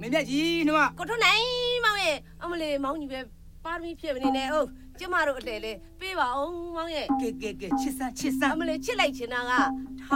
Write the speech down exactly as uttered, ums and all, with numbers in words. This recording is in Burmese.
明天几呢嘛？ 我说奶毛耶，俺们嘞毛你别把米撇不呢哦，这马路来嘞，别把哦毛耶， 给给给，七三七三， 俺们嘞起来去那个。